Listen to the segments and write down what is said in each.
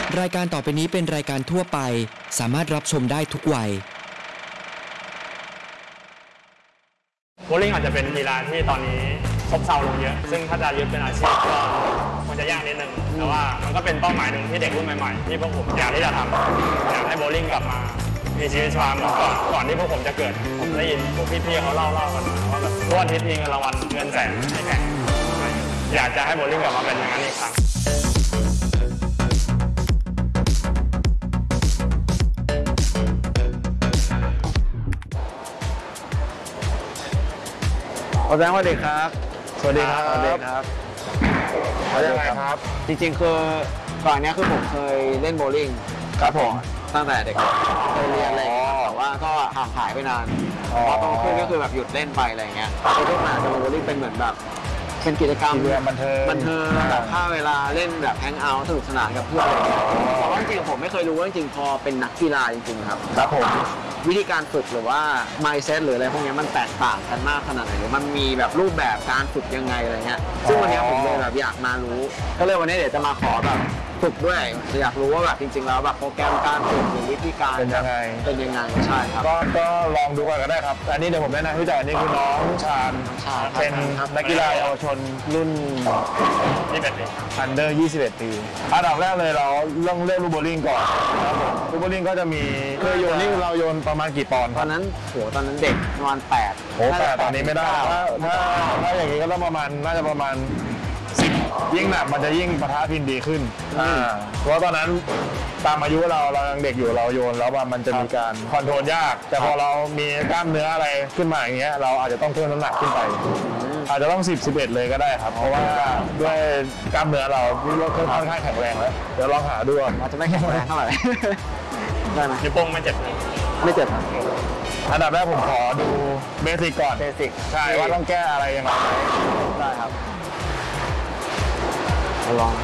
รายการต่อไปนี้เป็นรายการทั่วไปสามารถรับชมได้ทุกวัยโบว์ลิ่งอาจจะเป็นกีฬาที่ตอนนี้ซบเซาลงเยอะซึ่งถ้าจะยึดเป็นอาชีพก็ควรจะยากนิดนึงแต่ว่ามันก็เป็นเป้าหมายหนึ่งที่เด็กรุ่นใหม่ๆที่พวกผมอยากที่จะทำอยากให้โบว์ลิ่งกลับมามีชีวิตชีวาเหมือนก่อนที่พวกผมจะเกิดผมได้ยินพวกพี่ๆเขาเล่ากันมาว่าแบบทุกอาทิตย์มีเงินรางวัลเงินแสนให้แข่งอยากจะให้โบว์ลิ่งกลับมาเป็นอย่างนั้นอีกครั้งสวัสดีครับสวัสดีครับสวัสดีครับเขายังไงครับจริงๆคือก่อนนี้คือผมเคยเล่นโบว์ลิ่งครับผมตั้งแต่เด็กเคยเรียนอะไรแต่ว่าก็ห่างหายไปนานพอโตขึ้นก็คือแบบหยุดเล่นไปอะไรเงี้ยพอขึ้นมาจะโบว์ลิ่งเป็นเหมือนแบบเป็นกิจกรรมบันเทิงแบบฆ่าเวลาเล่นแบบแฮงเอาท์สนุกสนานกับเพื่อนอะไรเงี้ยแต่ว่าจริงๆผมไม่เคยรู้ว่าจริงๆพอเป็นนักกีฬาจริงๆครับผมวิธีการฝึกหรือว่า mindset หรืออะไรพวกนี้มันแตกต่างกันมากขนาดไหนหรือมันมีแบบรูปแบบการฝึกยังไงอะไรเงี้ยซึ่งวันนี้ผมเลยแบบอยากมารู้ก็เลยวันนี้เดี๋ยวจะมาขอแบบฝึกด้วยอยากรู้ว่าแบบจริงๆแล้วแบบโปรแกรมการฝึกหรือวิธีการเป็นยังไงใช่ครับก็ลองดูก่อนก็ได้ครับอันนี้เดี๋ยวผมแนะนำให้รู้จักอันนี้คือน้องชาญเป็นนักกีฬาเยาวชนรุ่น21 ปีอันเดอร์21 ปีอันดับแรกเลยเราเล่นลูกโบว์ลิ่งก่อนครับผมลูกโบว์ลิ่งก็จะมีเคยโยนนี่เราโยนประมาณกี่ปอนด์ตอนนั้นเด็กประมาณ8 แต่ตอนนี้ไม่ได้ถ้าอย่างนี้ก็ต้องน่าจะประมาณ10ยิ่งหนักมันจะยิ่งปะทะพินดีขึ้นเพราะตอนนั้นตามอายุเรายังเด็กอยู่เราโยนแล้วว่ามันจะมีการคอนโทรลยากแต่พอเรามีกล้ามเนื้ออะไรขึ้นมาอย่างเงี้ยเราอาจจะต้องเพิ่มน้ำหนักขึ้นไปอาจจะต้อง10 11เลยก็ได้ครับเพราะว่าด้วยกล้ามเนื้อเราค่อนข้างแข็งแรงแล้วเดี๋ยวลองหาดูอาจจะไม่แข็งแรงเท่าไหร่ได้ไหมนิ้วโป้งไม่เจ็บครับอันดับแรกผมขอดูเบสิกก่อนใช่ว่าต้องแก้อะไรยังไงได้ครับลอง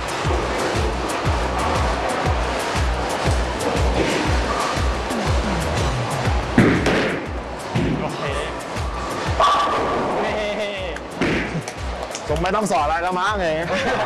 โอเคผมไม่ต้องสอนอะไรแล้วมั้งไง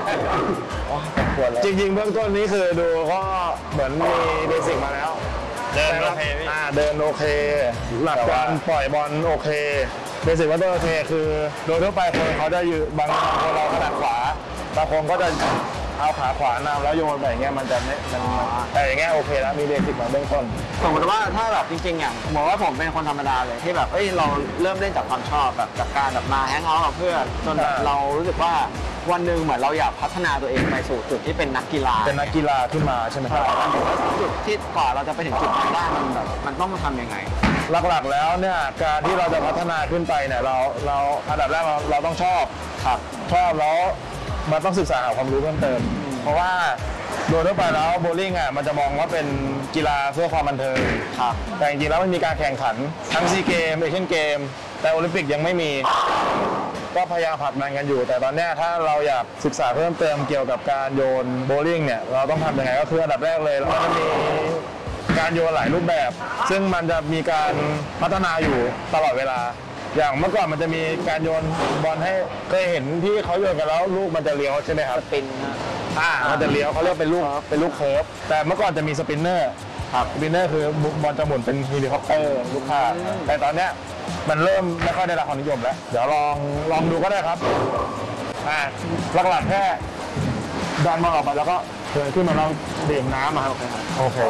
จริงๆเบื้องต้นนี้คือดูก็เหมือนมีเบสิกมาแล้วเดินโอเคเดินโอเคหลักการปล่อยบอลโอเคเบสิกว่าโอเคคือโดยทั่วไปคนเขาจะอยู่บางคนเราถนัดขวาบางคนก็จะเอาขาขวานำแล้วโยนแบบอย่างเงี้ยมันจะไม่แต่อย่างเงี้ยโอเคแล้วมีเบสิกมาเบื้องต้นสมมติว่าถ้าแบบจริงๆอย่างบอกว่าผมเป็นคนธรรมดาเลยที่แบบเราเริ่มเล่นจากความชอบแบบจากการแบบมาแฮงเอาท์กับเพื่อนจนเรารู้สึกว่าวันหนึ่งเหมือนเราอยากพัฒนาตัวเองไปสู่จุดที่เป็นนักกีฬาขึ้นมาใช่ไหมครับจุดที่ก่อนเราจะไปถึงจุดนั้นได้มันต้องทำยังไงหลักๆแล้วเนี่ยการที่เราจะพัฒนาขึ้นไปเนี่ยเราอันดับแรกเราต้องชอบแล้วมันต้องศึกษาหาความรู้เพิ่มเติมเพราะว่าโดยทั่วไปแล้วโบว์ลิ่งมันจะมองว่าเป็นกีฬาเพื่อความบันเทิงแต่จริงๆแล้วมันมีการแข่งขันทั้งซีเกมเอเชียนเกมแต่โอลิมปิกยังไม่มีก็พยายามผลักดันกันอยู่แต่ตอนนี้ถ้าเราอยากศึกษาเพิ่มเติมเกี่ยวกับการโยนโบว์ลิ่งเนี่ยเราต้องทำยังไงก็คืออันดับแรกเลยมันจะมีการโยนหลายรูปแบบซึ่งมันจะมีการพัฒนาอยู่ตลอดเวลาอย่างเมื่อก่อนมันจะมีการโยนบอลให้เคยเห็นที่เขาโยนกันแล้วลูกมันจะเลี้ยวใช่ไหมครับสปินมันจะเลี้ยวเขาเรียกเป็นลูกเคิร์ฟแต่เมื่อก่อนจะมีสปินเนอร์สปินเนอร์คือบอลจะหมุนเป็นเฮลิคอปเตอร์ลูกค้าแต่ตอนเนี้ยมันเริ่มไม่ค่อยได้รับความนิยมแล้วเดี๋ยวลองดูก็ได้ครับหลักๆแค่ดันบอลออกไปแล้วก็เดินขึ้นมาแล้วดื่มน้ำมาครับโอเค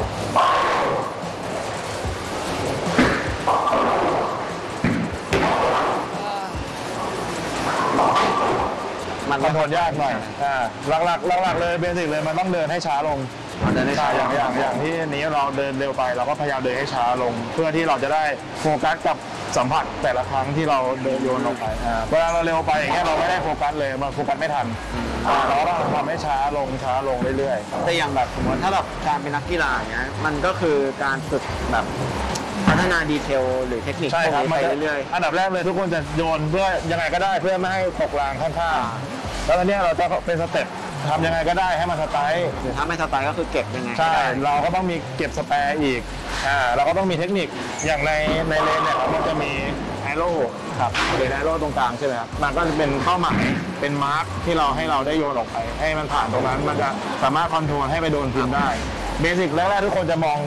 มันคอนโทรลยากหน่อยหลักเลยเบสิกเลยมันต้องเดินให้ช้าลงอย่างที่นี้เราเดินเร็วไปเราก็พยายามเดินให้ช้าลงเพื่อที่เราจะได้โฟกัสกับสัมผัสแต่ละครั้งที่เราเดินโยนออกไปเวลาเราเร็วไปอย่างเงี้ยเราไม่ได้โฟกัสเลยมันโฟกัสไม่ทันเราต้องทำให้ช้าลงเรื่อยๆแต่อย่างแบบสมมติถ้าแบบการเป็นนักกีฬาอย่างเงี้ยมันก็คือการฝึกแบบพัฒนาดีเทลหรือเทคนิคไปเรื่อยๆอันดับแรกเลยทุกคนจะโยนเพื่อยังไงก็ได้เพื่อไม่ให้ตกรางข้างๆแล้วตอนนี้เราจะเป็นสเต็ปทำยังไงก็ได้ให้มันสไตล์หรือถ้าไม่สไตล์ก็คือเก็บยังไงใช่เราก็ต้องมีเก็บสแปร์อีกเราก็ต้องมีเทคนิคอย่างในเลนเนี่ยมันจะมีแอโร่หรือแอโร่ตรงกลางใช่ไหมครับมันก็จะเป็นเป้าหมายเป็นมาร์คที่เราให้เราได้โยนออกไปให้มันผ่านตรงนั้นมันจะสามารถคอนโทรลให้ไปโดนพื้นได้เบสิกแรกๆทุกคนจะมอง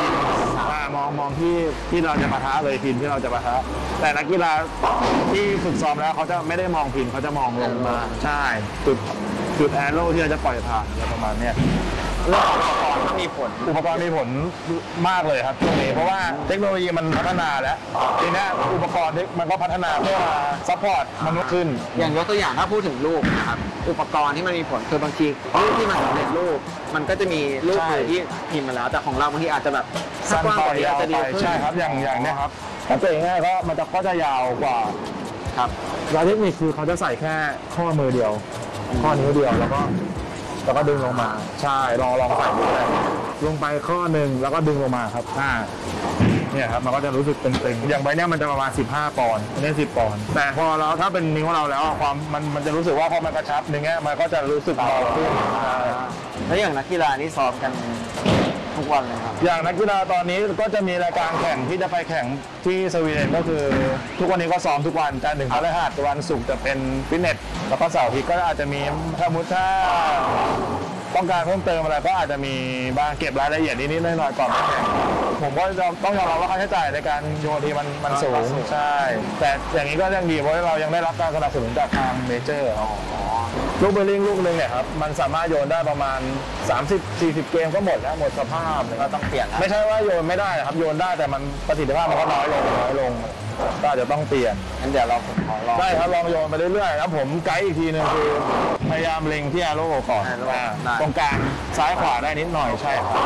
ที่เราจะปะทะเลยพินที่เราจะปะทะแต่นักกีฬาที่ฝึกซ้อมแล้วเขาจะไม่ได้มองพินเขาจะมองลงมาใช่จุดแอโร่ที่เราจะปล่อยผ่านอะไรประมาณเนี้ยเรื่องของอุปกรณ์ก็มีผลอุปกรณ์มีผลมากเลยครับช่วงนี้เพราะว่าเทคโนโลยีมันพัฒนาแล้วทีนี้อุปกรณ์มันก็พัฒนาเพื่อมาซัพพอร์ตมนุษย์ขึ้นอย่างยกตัวอย่างถ้าพูดถึงรูปนะครับอุปกรณ์ที่มันมีผลคือบางทีรูปที่มันสำเร็จรูปมันก็จะมีรูปที่พิมพ์มาแล้วแต่ของเราบางทีอาจจะแบบสั้นไปยาวไปใช่ครับอย่างเนี้ยครับสังเกตง่ายก็มันจะยาวกว่าครับรายเทคนิคคือเขาจะใส่แค่ข้อมือเดียวข้อนิ้วเดียวแล้วก็ดึงลงมาใช่ลองใส่ดูเลยลงไปข้อหนึ่งแล้วก็ดึงลงมาครับเนี่ยครับมันก็จะรู้สึกตึงๆอย่างใบเนี้ยมันจะประมาณ15 ปอนด์อันนี้10 ปอนด์แต่พอเราถ้าเป็นนิ้วเราแล้วความมันจะรู้สึกว่าพอมันกระชับอย่างเงี้ยมันก็จะรู้สึกเบาขึ้นแล้วอย่างนักกีฬานี่ซ้อมกันทุกวันเลยครับอย่างนักกีฬาตอนนี้ก็จะมีรายการแข่งที่จะไปแข่งที่สวีเดนก็คือทุกวันนี้ก็ซ้อมทุกวันจันทร์ถึงพฤหัสวันศุกร์จะเป็นฟิตเนสแล้วก็เสาร์อาทิตย์ก็อาจจะมีถ้าต้องการเพิ่มเติมอะไรก็อาจจะมีบางเก็บรายละเอียดนิดๆหน่อยๆก่อนแข่งผมก็ต้องยอมรับว่าค่าใช้จ่ายในการโยนทีมันสูงใช่แต่อย่างนี้ก็ยังดีเพราะเรายังได้รับการสนับสนุนจากทางเมเจอร์ลูกเบลลิงลูกนึงเนี่ยครับมันสามารถโยนได้ประมาณ30-40 เกมก็หมดแล้วหมดสภาพก็ต้องเปลี่ยนไม่ใช่ว่าโยนไม่ได้ครับโยนได้แต่มันประสิทธิภาพมันก็น้อยลงก็อาจจะต้องเปลี่ยนงั้นเดี๋ยวเราขอลองได้ครับลองโยนไปเรื่อยๆครับผมไกด์อีกทีนึงคือพยายามเล็งที่อาโร่ก่อนตรงกลางซ้ายขวาได้นิดหน่อยใช่ครับ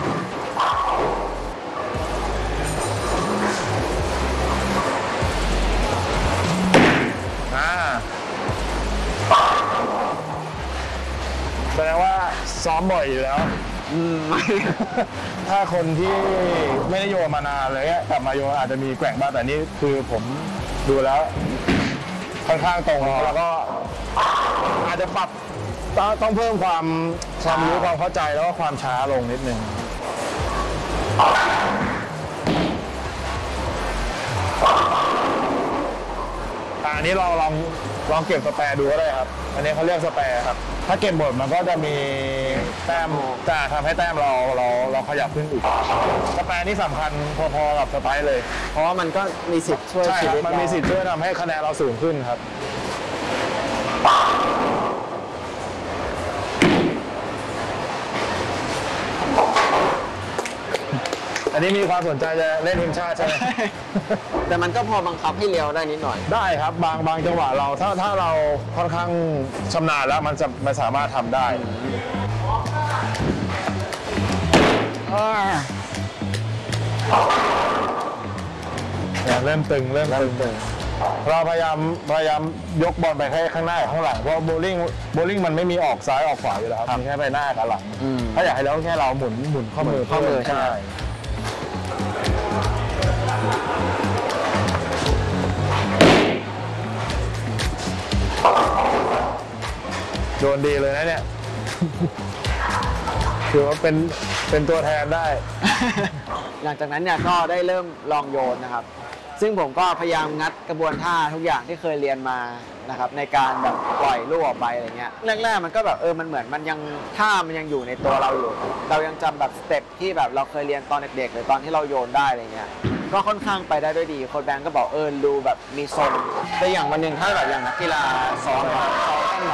แสดงว่าซ้อมบ่อยอยู่แล้วถ้าคนที่ไม่ได้โยนมานานเลยกลับมาโยนอาจจะมีแกว่งบ้างแต่นี่คือผมดูแล้วค่อนข้างตรงแล้วก็อาจจะปรับต้องเพิ่มความรู้ความเข้าใจแล้วก็ความช้าลงนิดนึงอันนี้เราลองเก็บสแปร์ดูก็ได้ครับอันนี้เขาเรียกสแปร์ครับถ้าเก็บหมดมันก็จะมีแต้มจะทำให้แต้มเราขยับขึ้นอีกสแปร์นี่สำคัญพอๆกับสไปร์เลยเพราะว่ามันก็มีสิทธิ์ช่วยชีวิตมันมีสิทธิ์ช่วยทำให้คะแนนเราสูงขึ้นครับอันนี้มีความสนใจจะเล่นทีมชาติใช่ไหมแต่มันก็พอบังคับให้เร็วได้นิดหน่อยได้ครับบางจังหวะเราถ้าเราค่อนข้างชำนาญแล้วมันสามารถทำได้เนี่ยเริ่มตึงเราพยายามยกบอลไปแค่ข้างหน้าข้างหลังเพราะโบลิ่งมันไม่มีออกซ้ายออกขวาอยู่แล้วครับมีแค่ไปหน้ากับหลังถ้าอยากให้เราแค่เราหมุนข้อมือใช่โยนดีเลยนะเนี่ยถือว่าเป็นตัวแทนได้หลังจากนั้นเนี่ยก็ได้เริ่มลองโยนนะครับซึ่งผมก็พยายามงัดกระบวนท่าทุกอย่างที่เคยเรียนมานะครับในการแบบปล่อยลูกออกไปอะไรเงี้ยแรกๆมันก็แบบมันเหมือนมันยังท่ามันยังอยู่ในตัวเราอยู่เรายังจำแบบสเต็ปที่แบบเราเคยเรียนตอนเด็กๆหรือตอนที่เราโยนได้อะไรเงี้ยก็ค่อนข้างไปได้ด้วยดีโค้ชแบงก์ก็บอกดูแบบมีทรงแต่อย่างวันหนึ่งถ้าแบบอย่างนักกีฬาซ้อม